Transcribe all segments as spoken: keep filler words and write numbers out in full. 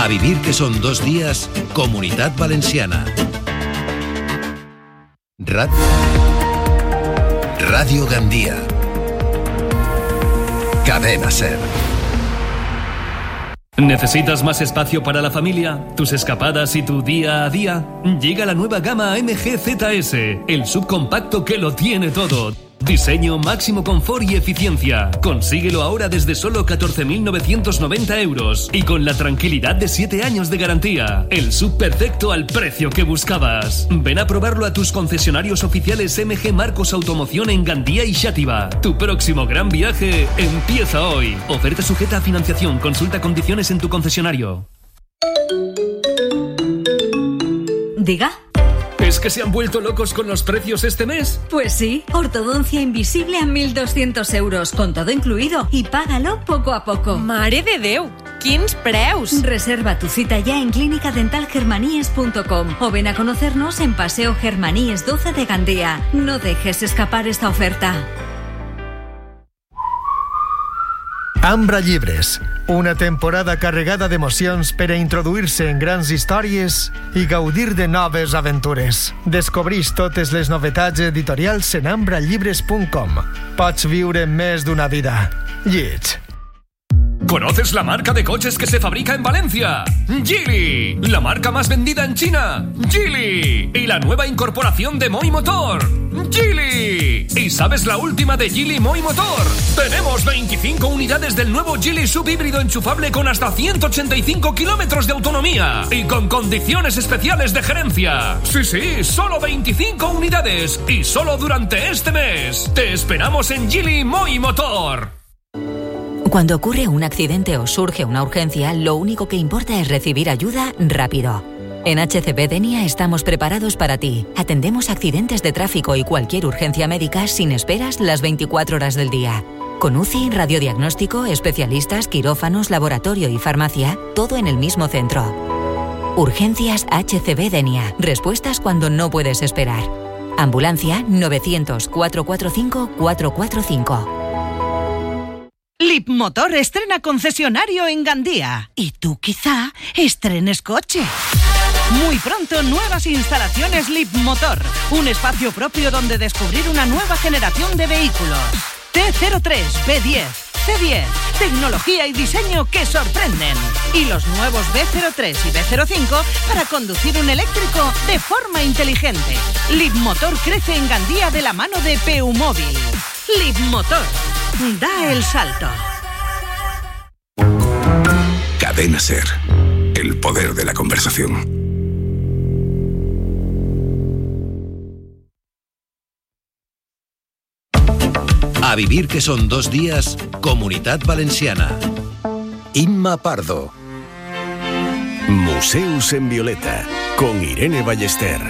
A vivir que son dos días, Comunitat Valenciana. Rad... Radio Gandía. Cadena Ser. ¿Necesitas más espacio para la familia, tus escapadas y tu día a día? Llega la nueva gama A M G Z S, el subcompacto que lo tiene todo. Diseño, máximo confort y eficiencia. Consíguelo ahora desde solo catorce mil novecientos noventa euros y con la tranquilidad de siete años de garantía. El sub perfecto al precio que buscabas. Ven a probarlo a tus concesionarios oficiales M G Marcos Automoción en Gandía y Xàtiva. Tu próximo gran viaje empieza hoy. Oferta sujeta a financiación. Consulta condiciones en tu concesionario. Diga. ¿Es que se han vuelto locos con los precios este mes? Pues sí, ortodoncia invisible a mil doscientos euros, con todo incluido, y págalo poco a poco. Mare de Déu, quins preus! Reserva tu cita ya en clínica dental germaníes punto com o ven a conocernos en Paseo Germaníes doce de Gandía. No dejes escapar esta oferta. Ambra Llibres, una temporada carregada d'emocions per a introduir-se en grans històries i gaudir de noves aventures. Descobreix totes les novetats editorials en ambra llibres punt com. Pots viure més d'una vida. Lleig. ¿Conoces la marca de coches que se fabrica en Valencia? Geely. La marca más vendida en China. Geely. Y la nueva incorporación de Moi Motor. Geely. ¿Y sabes la última de Geely Moi Motor? Tenemos veinticinco unidades del nuevo Geely subhíbrido enchufable con hasta ciento ochenta y cinco kilómetros de autonomía y con condiciones especiales de gerencia. Sí, sí, solo veinticinco unidades y solo durante este mes. Te esperamos en Geely Moi Motor. Cuando ocurre un accidente o surge una urgencia, lo único que importa es recibir ayuda rápido. En H C B Denia estamos preparados para ti. Atendemos accidentes de tráfico y cualquier urgencia médica sin esperas las veinticuatro horas del día. Con U C I, radiodiagnóstico, especialistas, quirófanos, laboratorio y farmacia, todo en el mismo centro. Urgencias H C B Denia. Respuestas cuando no puedes esperar. Ambulancia novecientos, cuatrocientos cuarenta y cinco, cuatrocientos cuarenta y cinco. Leapmotor estrena concesionario en Gandía. Y tú quizá estrenes coche. Muy pronto, nuevas instalaciones Leapmotor. Un espacio propio donde descubrir una nueva generación de vehículos. T cero tres, B diez, C diez. Tecnología y diseño que sorprenden. Y los nuevos B cero tres y B cero cinco para conducir un eléctrico de forma inteligente. Leapmotor crece en Gandía de la mano de Peumóvil. Leapmotor. Da el salto. Cadena Ser. El poder de la conversación. A vivir que son dos días, Comunitat Valenciana. Imma Pardo. Museus en Violeta, con Irene Ballester.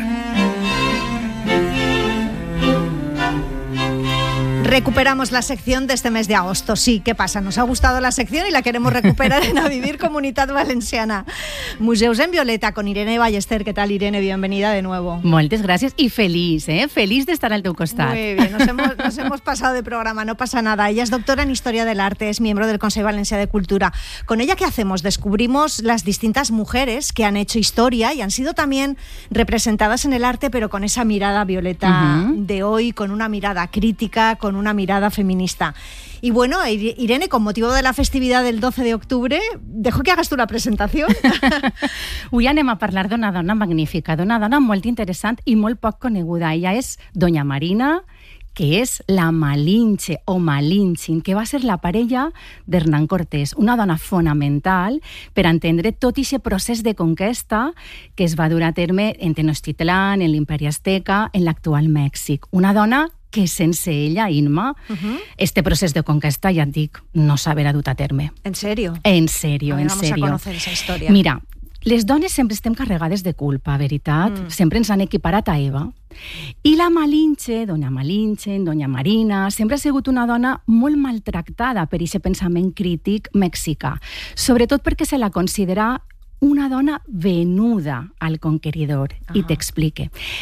Recuperamos la sección de este mes de agosto. Sí, ¿qué pasa? Nos ha gustado la sección y la queremos recuperar en A Vivir Comunitat Valenciana. Museus en Violeta con Irene Ballester. ¿Qué tal, Irene? Bienvenida de nuevo. Moltes gràcies i feliç, eh? Feliç d'estar al teu costat. Muy bien, nos hemos, nos hemos pasado de programa, no pasa nada. Ella es doctora en Historia del Arte, es miembro del Consejo Valencià de Cultura. Con ella, ¿qué hacemos? Descubrimos las distintas mujeres que han hecho historia y han sido también representadas en el arte, pero con esa mirada violeta uh-huh. de hoy, con una mirada crítica, con una mirada feminista. Y bueno, Irene, con motivo de la festividad del doce de octubre, dejo que hagas tú la presentación. Avui anem a parlar d'una dona magnífica, d'una dona molt interessant i molt poc coneguda. Ella és Doña Marina, que és la Malinche o Malinche, que va ser la parella d'Hernán Cortés, una dona fonamental per entendre tot aquest procés de conquesta que es va dur a terme en Tenochtitlán, en l'Imperi Azteca, en l'actual Mèxic. Una dona que sense ella, Imma, uh-huh. este procés de conquesta, ja et dic, no s'haverà dut a terme. ¿En serio? En serio, ver, en vamos serio. Vamos a conocer esa historia. Mira, les dones sempre estem carregades de culpa, veritat? Mm. Sempre ens han equiparat a Eva. I la Malinche, Doña Malinche, Doña Marina, sempre ha sigut una dona molt maltractada per aquest pensament crític mexicà, sobretot perquè se la considera una dona venuda al conqueridor. Ah. I t'explique.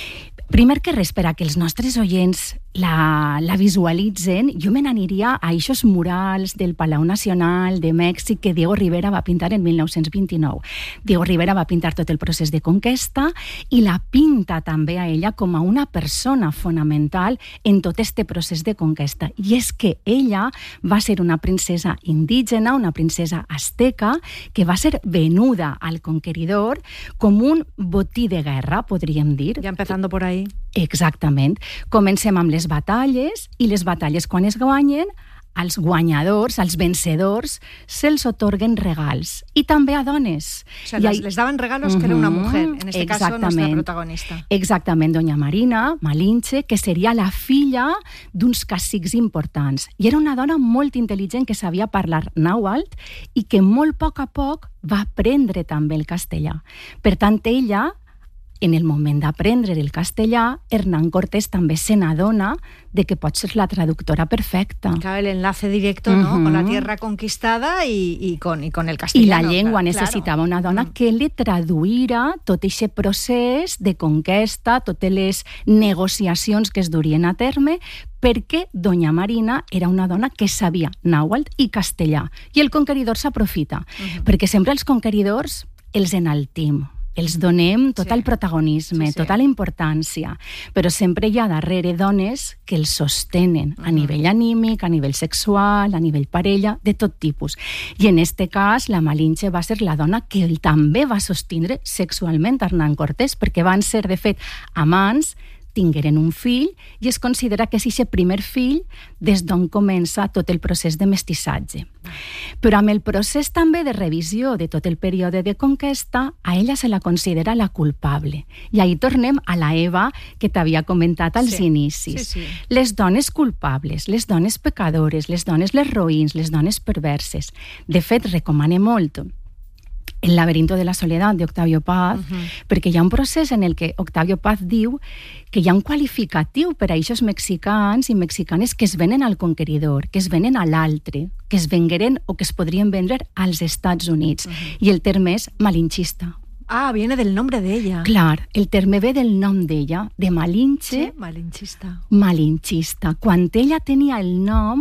Primer que res, per a que els nostres oients la, la visualitzen, jo me n'aniria a eixos murals del Palau Nacional de Mèxic que Diego Rivera va pintar en mil nou-cents vint-i-nou. Diego Rivera va pintar tot el procés de conquesta i la pinta també a ella com a una persona fonamental en tot este procés de conquesta. I és que ella va ser una princesa indígena, una princesa azteca, que va ser venuda al conqueridor com un botí de guerra, podríem dir. Ja empezando por ahí. Exactament. Comencem amb les batalles, i les batalles quan es guanyen, als guanyadors, als vencedors, se'ls otorguen regals. I també a dones. O sea, les, les daven regalos uh-huh. que era una mujer, en este caso nuestra protagonista. Exactament, doña Marina Malinche, que seria la filla d'uns cacics importants. I era una dona molt intel·ligent que sabia parlar nàhuatl i que molt a poc a poc va aprendre també el castellà. Per tant, ella, en el moment d'aprendre el castellà, Hernán Cortés també se n'adona de que pot ser la traductora perfecta. Claro, el enlace directo, ¿no? Uh-huh. Con la tierra conquistada y, y, con, y con el castellano. I la llengua, claro, necessitava una dona uh-huh. que li traduïra tot aquest procés de conquesta, totes les negociacions que es durien a terme, perquè doña Marina era una dona que sabia nàhuatl i castellà. I el conqueridor s'aprofita, uh-huh. perquè sempre els conqueridors els enaltim, els donem tot sí. el protagonisme, sí, sí. tota la importància, però sempre hi ha darrere dones que els sostenen uh-huh. a nivell anímic, a nivell sexual, a nivell parella, de tot tipus. I en este cas, la Malinche va ser la dona que també va sostindre sexualment a Hernán Cortés, perquè van ser, de fet, amants, tingueren un fill, i es considera que és aquest primer fill des d'on comença tot el procés de mestissatge. Però amb el procés també de revisió de tot el període de conquesta, a ella se la considera la culpable. I ahí tornem a la Eva que t'havia comentat als sí. inicis. Sí, sí. Les dones culpables, les dones pecadores, les dones les roïns, les dones perverses. De fet, recomane molt El laberinto de la soledat d'Octavio Paz, uh-huh. perquè hi ha un procés en el que Octavio Paz diu que hi ha un qualificatiu per a aquests mexicans i mexicanes que es venen al conqueridor, que es venen a l'altre, que es vengueren o que es podrien vendre als Estats Units. Uh-huh. I el terme és malinchista. Ah, viene del nombre de ella. Clar, el terme ve del nom d'ella, de Malinche. Sí, malinchista. Malinchista. Quan ella tenia el nom,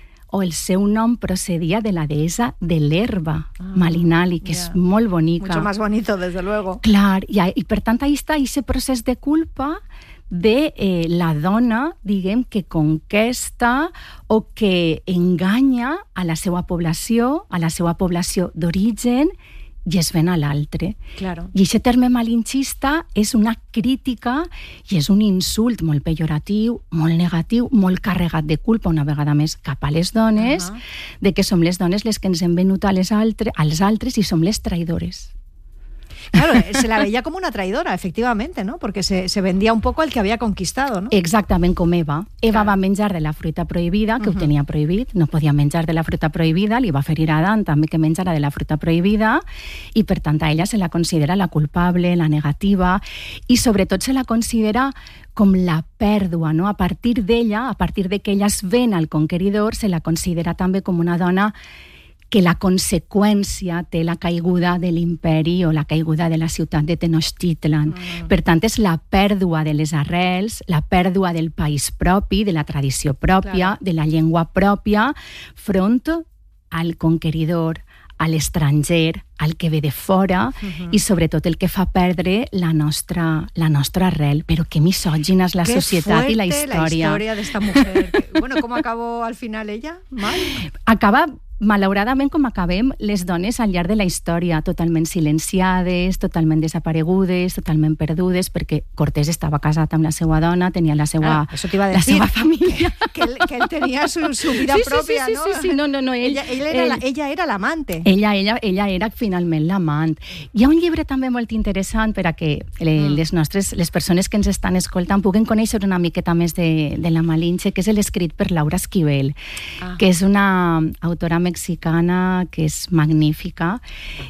o el seu nom procedia de la deessa de l'herba, ah, Malinali, que yeah. és molt bonica. Mucho más bonito, desde luego. Clar, i, i per tant, ahí està aquest procés de culpa de eh, la dona, diguem, que conquesta o que enganya a la seva població, a la seva població d'origen, i es ven a l'altre. Claro. I aquest terme malinchista és una crítica i és un insult molt pejoratiu, molt negatiu, molt carregat de culpa, una vegada més, cap a les dones, uh-huh. de que som les dones les que ens hem venut a les altre, als altres i som les traïdores. Claro, se la veía como una traidora, efectivamente, ¿no? Porque se, se vendía un poco al que había conquistado, ¿no? Exactament com Eva. Eva claro. va menjar de la fruita prohibida, que uh-huh. ho tenia prohibit, no podia menjar de la fruita prohibida, li va ferir a Adán també que menjara de la fruita prohibida, i per tant a ella se la considera la culpable, la negativa, i sobretot se la considera com la pèrdua, no? A partir d'ella, a partir de que ella es ven al conqueridor, se la considera també com una dona que la conseqüència té la caiguda de l'imperi o la caiguda de la ciutat de Tenochtitlan. Mm. Per tant, és la pèrdua de les arrels, la pèrdua del país propi, de la tradició pròpia, claro. de la llengua pròpia, front al conqueridor, a l'estranger, al que ve de fora, uh-huh. i sobretot el que fa perdre la nostra, la nostra arrel. Però que misògina és la Qué societat i la història. història. La història d'esta mujer. Bueno, ¿cómo acabó al final ella? Mal. Acaba malauradament com acabem les dones al llarg de la història, totalment silenciades, totalment desaparegudes, totalment perdudes, perquè Cortés estava casat amb la seva dona, tenia la seva, ah, eso te iba a la decir, seva família. Que, que, él, que él tenía su, su vida sí, propia, sí, sí, ¿no? Sí, sí, no, no, no. Ell, ella, ella, era ell, la, ella era l'amante. Ella, ella, ella era finalment l'amant. Hi ha un llibre també molt interessant per a que les nostres, les persones que ens estan escoltant puguen conèixer una miqueta més de, de la Malinche, que és l'escrit per Laura Esquivel, ah. que és una autora mexicana que és magnífica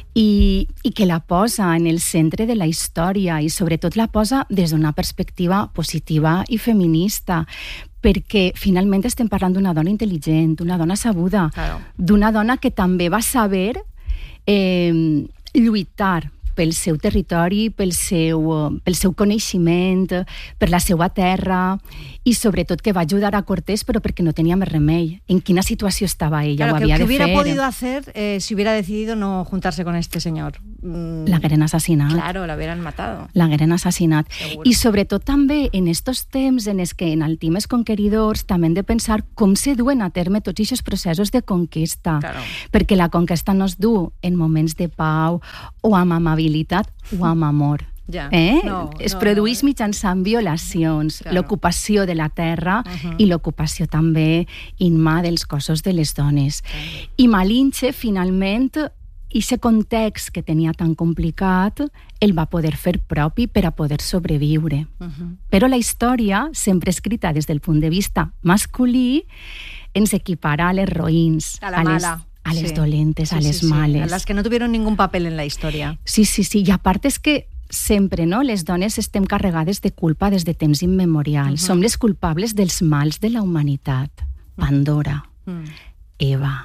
i, i que la posa en el centre de la història i sobretot la posa des d'una perspectiva positiva i feminista, perquè finalment estem parlant d'una dona intel·ligent, d'una dona sabuda, claro. d'una dona que també va saber eh, lluitar pel seu territori, pel seu, pel seu coneixement, per la seva terra, i sobretot que va ajudar a Cortés, però perquè no tenia més remei. En quina situació estava ella, claro, ho havia que, de que hubiera fer. podido hacer eh, si hubiera decidido no juntarse con este señor? Mm, L'hagueren assassinat. Claro, l'hagueren matado. L'hagueren assassinat. Seguro. I sobretot també en estos temps en els que en Altimes Conqueridors també hem de pensar com se duen a terme tots aquests processos de conquesta. Claro. Perquè la conquesta no es du en moments de pau o amb amabilitat o amb amor. Ja. Eh? No, es no, produeix no. mitjançant violacions, Claro. l'ocupació de la terra Uh-huh. i l'ocupació també inma dels cossos de les dones. I Malinche, finalment, aquest context que tenia tan complicat, el va poder fer propi per a poder sobreviure. Uh-huh. Però la història, sempre escrita des del punt de vista masculí, ens equipara a les roïns, A la a les, mala. a les Sí. dolentes, Sí, a sí, les sí. males. A las que no tuvieron ningún papel en la historia. Sí, sí, sí. I a part és que sempre, no?, les dones estem carregades de culpa des de temps immemorials. Uh-huh. Som les culpables dels mals de la humanitat. Pandora, Mm. Eva,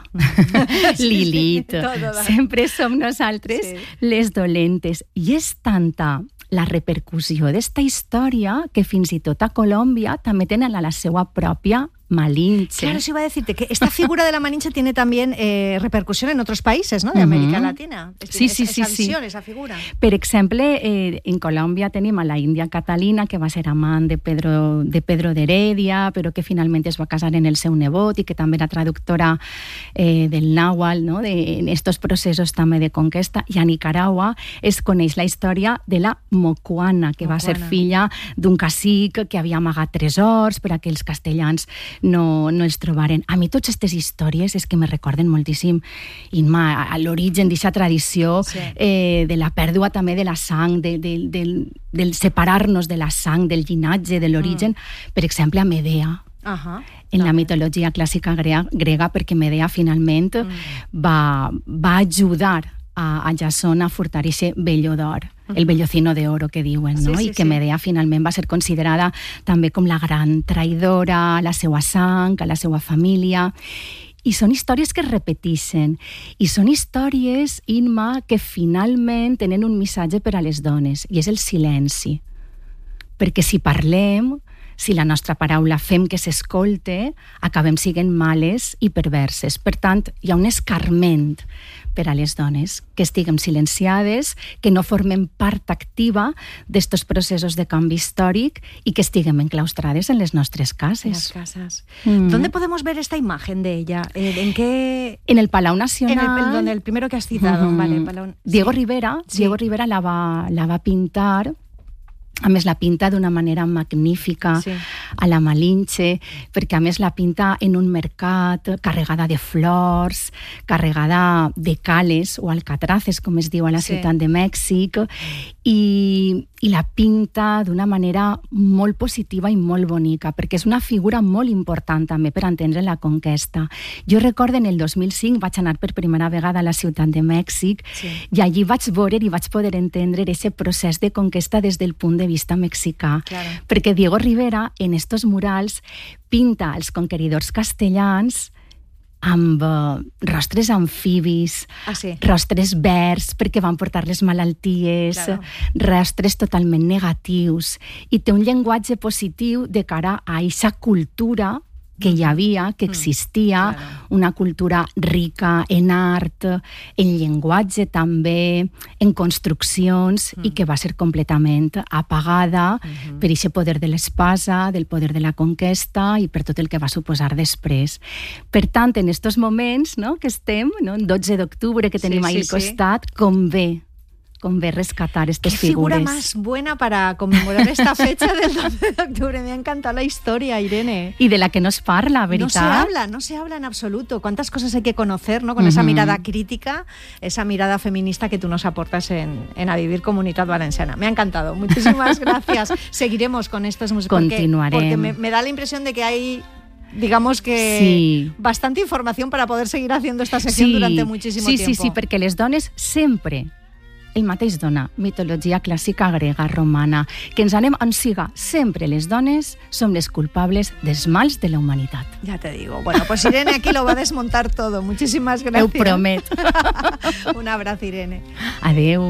Sí, Lilith, sí, todo. sempre som nosaltres Sí. les dolentes. I és tanta la repercussió d'esta història que fins i tot a Colòmbia també tenen la seva pròpia Malinche. Claro, eso iba a decirte, que esta figura de la Malinche tiene también eh, repercusión en otros países, ¿no?, de América Uh-huh. Latina. Es Sí, decir, sí, esa, sí, esa sí. visión, esa figura. Per exemple, eh, en Colòmbia tenim a la Índia Catalina, que va ser amant de Pedro de Pedro d'Heredia, però que finalment es va casar en el seu nebot i que també era traductora eh, del nàhuatl, no?, de, en estos processos també de conquesta. I a Nicaragua es coneix la història de la Mocuana, que va ser Mocuana. filla d'un cacic que havia amagat tresors per a que els castellans no, no els trobaren. A mi totes aquestes històries és que me recorden moltíssim, Inma, a l'origen d'aquesta tradició, Sí. eh, de la pèrdua també de la sang, de, de, del, del separar-nos de la sang, del llinatge, de l'origen. Mm. Per exemple, a Medea, Ajá. en la mitologia clàssica grega, grega perquè Medea finalment mm. va, va ajudar a, a Jasón a furtar aquest velló d'or, el vellocino de oro que diuen, no? Sí, sí, I que sí. Medea finalment va ser considerada també com la gran traïdora a la seva sang, a la seva família. I són històries que es repeteixen. I són històries, Inma, que finalment tenen un missatge per a les dones, i és el silenci. Perquè si parlem, si la nostra paraula fem que s'escolte, acabem siguent males i perverses. Per tant, hi ha un escarment per a les dones, que estiguem silenciades, que no formem part activa d'estos processos de canvi històric i que estiguem enclaustrades en les nostres cases. En las casas. Mm. ¿Dónde podemos ver esta imagen de ella? Eh, ¿En qué...? En el Palau En Nacional... el, el- donde el primero que has citado, Ujú. vale. Palau- Diego sí. Rivera, Sí. Diego Rivera la va, la va pintar, a més la pinta d'una manera magnífica, Sí. a la Malinche, perquè a més la pinta en un mercat carregada de flors, carregada de cales o alcatraces, com es diu a la Sí. ciutat de Mèxic, i, i la pinta d'una manera molt positiva i molt bonica, perquè és una figura molt important també per entendre la conquesta. Jo recordo en el dos mil cinc vaig anar per primera vegada a la ciutat de Mèxic, Sí. i allí vaig veure i vaig poder entendre aquest procés de conquesta des del punt de vista mexicà. Claro. Perquè Diego Rivera, en estos murals, pinta els conqueridors castellans amb eh, rostres amfibis, Ah, sí. rostres verds perquè van portar les malalties, Claro. rostres totalment negatius, i té un llenguatge positiu de cara a aquesta cultura que hi havia, que existia, Claro. una cultura rica en art, en llenguatge també, en construccions, i que va ser completament apagada per aquest poder de l'espasa, del poder de la conquesta i per tot el que va suposar després. Per tant, en estos moments, no?, que estem, no?, en dotze d'octubre, que Sí, tenim ahí sí, al sí. costat, convé, convé rescatar Qué aquestes figura figures. más buena para conmemorar esta fecha del doce de octubre. Me ha encantado la historia, Irene. I de la que no es parla, veritat? No se habla, no se habla en absoluto. Cuántas cosas hay que conocer, ¿no? Con esa Ujú. mirada crítica, esa mirada feminista que tú nos aportas en, en A Vivir Comunitat Valenciana. Me ha encantado. Muchísimas gracias. Seguiremos con estas músicas. Porque, Continuarem. porque me, me da la impresión de que hay, digamos que, Sí. bastante información para poder seguir haciendo esta sección durante muchísimo sí, tiempo. Sí, sí, perquè les dones sempre el mateix dona, mitologia clàssica grega, romana, que ens anem on siga, sempre les dones som les culpables dels mals de la humanitat. Ya te digo. Bueno, pues Irene aquí lo va a desmontar todo. Muchísimas gracias. Ho promet. Un abrazo, Irene. Adeu.